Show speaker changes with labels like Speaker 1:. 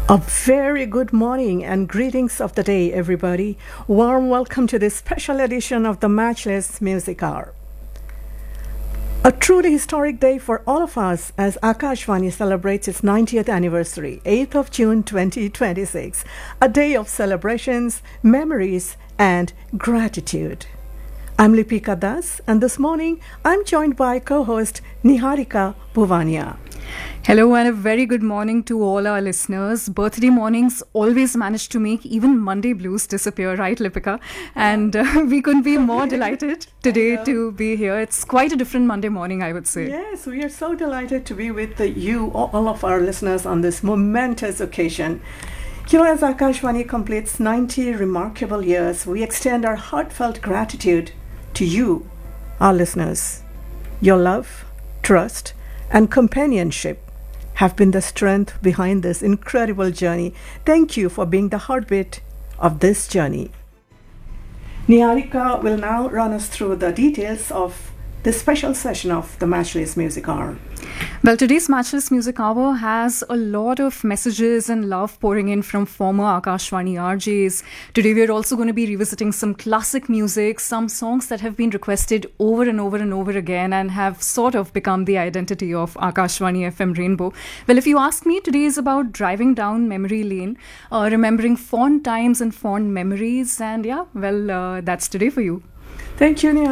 Speaker 1: A very good morning and greetings of the day, everybody. Warm welcome to this special edition of the Matchless Music Hour. A truly historic day for all of us as Akashvani celebrates its 90th anniversary, 8th of June 2026. A day of celebrations, memories, and gratitude. I'm Lipika Das, and this morning I'm joined by co-host Niharika Bhuvania.
Speaker 2: Hello and a very good morning to all our listeners. Birthday mornings always manage to make even Monday blues disappear, right, Lipika? And we couldn't be more delighted today to be here. It's quite a different Monday morning, I would say.
Speaker 1: Yes, we are so delighted to be with you, all of our listeners, on this momentous occasion. You know, as Akashvani completes 90 remarkable years, we extend our heartfelt gratitude to you, our listeners. Your love, trust, and companionship have been the strength behind this incredible journey. Thank you for being the heartbeat of this journey. Niharika will now run us through the details of this special session of the Matchless Music Hour.
Speaker 2: Well, today's Matchless Music Hour has a lot of messages and love pouring in from former Akashvani RJs. Today we are also going to be revisiting some classic music, some songs that have been requested over and over and over again and have sort of become the identity of Akashvani FM Rainbow. Well, if you ask me, today is about driving down memory lane, remembering fond times and fond memories. And that's today for you.
Speaker 1: Thank you, Niharika.